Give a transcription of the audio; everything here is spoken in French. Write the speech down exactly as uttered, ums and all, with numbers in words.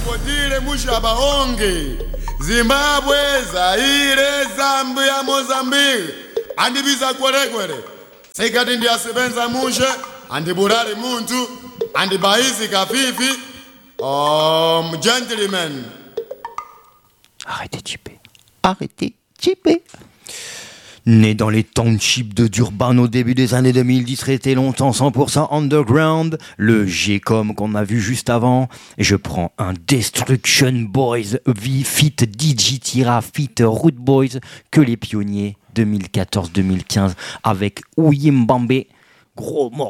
Kodile mushaba onge Zimbabwe, Zaire, Zambia, Mozambique andibiza kwere kwere sekati ndiyasebenza mushe andiburale muntu andibahizi kafifi. Um, gentlemen. Arrêtez de chipper. Arrêtez de chipper. Né dans les townships de Durban au début des années deux mille dix, resté longtemps cent pour cent underground, le G-Com qu'on a vu juste avant, je prends un Destruction Boys, V fit D J Tira, fit Root Boys, que les pionniers deux mille quatorze deux mille quinze avec Ouyimbambé, gros morceau.